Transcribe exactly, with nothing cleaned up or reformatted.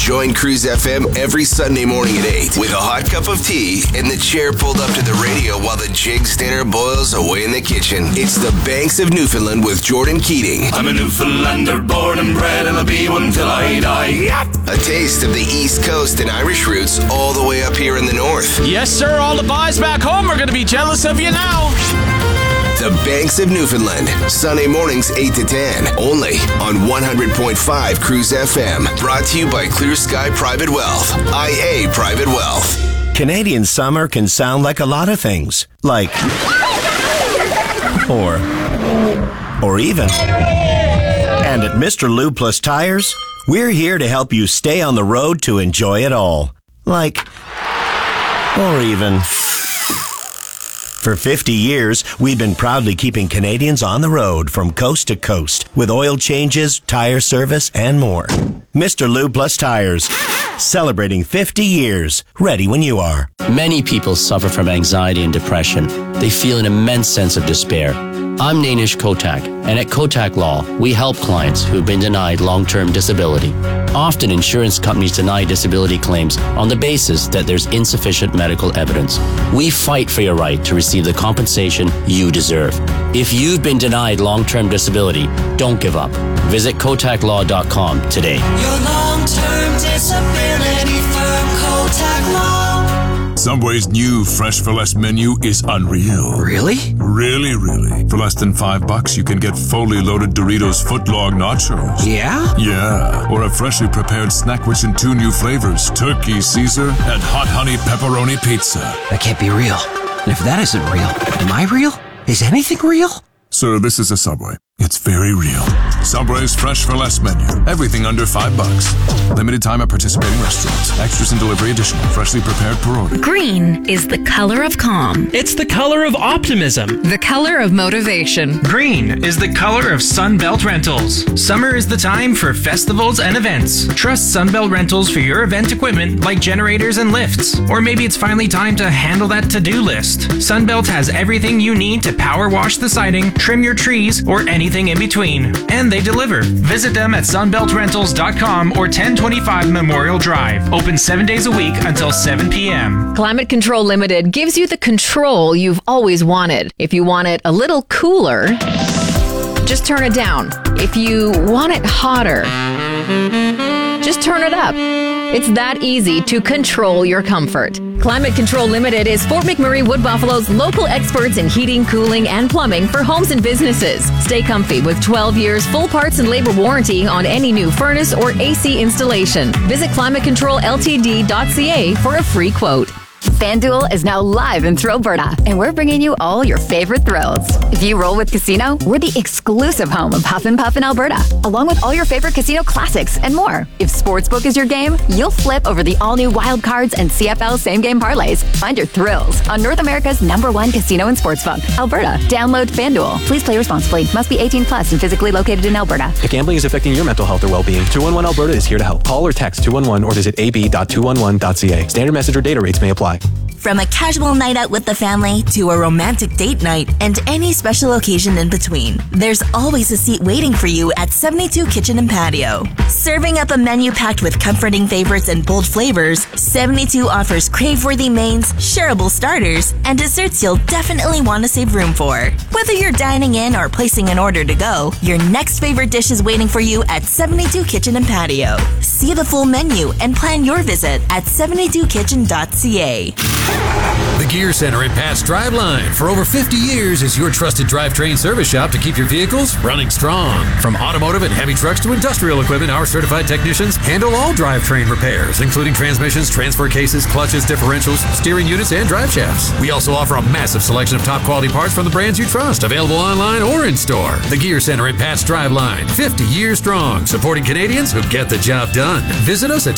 Join Cruise F M every Sunday morning at eight with a hot cup of tea and the chair pulled up to the radio while the Jigs dinner boils away in the kitchen. It's the Banks of Newfoundland with Jordan Keating. I'm a Newfoundlander, born and bred, and I'll be one till I die. A taste of the East Coast and Irish roots all the way up here in the north. Yes, sir. All the boys back home are going to be jealous of you now. The Banks of Newfoundland, Sunday mornings eight to ten, only on one hundred point five Cruise F M. Brought to you by Clear Sky Private Wealth, I A Private Wealth. Canadian summer can sound like a lot of things, like, or, or even. And at Mister Lube Plus Tires, we're here to help you stay on the road to enjoy it all, like, or even. For fifty years, we've been proudly keeping Canadians on the road from coast to coast with oil changes, tire service, and more. Mister Lube Plus Tires, celebrating fifty years, ready when you are. Many people suffer from anxiety and depression. They feel an immense sense of despair. I'm Nainish Kotak, and at Kotak Law, we help clients who've been denied long-term disability. Often, insurance companies deny disability claims on the basis that there's insufficient medical evidence. We fight for your right to receive the compensation you deserve. If you've been denied long-term disability, don't give up. Visit kotak law dot com today. Your long-term disability firm, Kotak Law. Subway's new Fresh for Less menu is unreal. Really? Really, really. For less than five bucks, you can get fully loaded Doritos footlong nachos. Yeah? Yeah. Or a freshly prepared snack rich in two new flavors, Turkey Caesar and Hot Honey Pepperoni Pizza. That can't be real. And if that isn't real, am I real? Is anything real? Sir, this is a Subway. It's very real. Subway's Fresh for Less menu. Everything under five bucks. Limited time at participating restaurants. Extras and delivery additional. Freshly prepared per order. Green is the color of calm. It's the color of optimism. The color of motivation. Green is the color of Sunbelt Rentals. Summer is the time for festivals and events. Trust Sunbelt Rentals for your event equipment like generators and lifts. Or maybe it's finally time to handle that to-do list. Sunbelt has everything you need to power wash the siding, trim your trees, or anything in between. And they deliver. Visit them at sunbelt rentals dot com or ten twenty-five Memorial Drive. Open seven days a week until seven p.m. Climate Control Limited gives you the control you've always wanted. If you want it a little cooler, just turn it down. If you want it hotter, just turn it up. It's that easy to control your comfort. Climate Control Limited is Fort McMurray Wood Buffalo's local experts in heating, cooling, and plumbing for homes and businesses. Stay comfy with twelve years full parts and labor warranty on any new furnace or A C installation. Visit climate control l t d dot c a for a free quote. FanDuel is now live in Thrillberta, and we're bringing you all your favorite thrills. If you roll with Casino, we're the exclusive home of Huff and Puff in Alberta, along with all your favorite casino classics and more. If Sportsbook is your game, you'll flip over the all-new Wild Cards and C F L same-game parlays. Find your thrills on North America's number one casino and sportsbook, Alberta. Download FanDuel. Please play responsibly. Must be eighteen plus and physically located in Alberta. If gambling is affecting your mental health or well-being, two one one Alberta is here to help. Call or text two one one or visit a b dot two one one dot c a. Standard message or data rates may apply. From a casual night out with the family to a romantic date night and any special occasion in between, there's always a seat waiting for you at seventy-two Kitchen and Patio. Serving up a menu packed with comforting favorites and bold flavors, seventy-two offers crave-worthy mains, shareable starters, and desserts you'll definitely want to save room for. Whether you're dining in or placing an order to go, your next favorite dish is waiting for you at seventy-two Kitchen and Patio. See the full menu and plan your visit at seventy-two kitchen dot c a. The Gear Center at Pat's Driveline for over fifty years is your trusted drivetrain service shop to keep your vehicles running strong. From automotive and heavy trucks to industrial equipment, our certified technicians handle all drivetrain repairs, including transmissions, transfer cases, clutches, differentials, steering units, and drive shafts. We also offer a massive selection of top quality parts from the brands you trust, available online or in store. The Gear Center at Pat's Driveline, fifty years strong, supporting Canadians who get the job done. Visit us at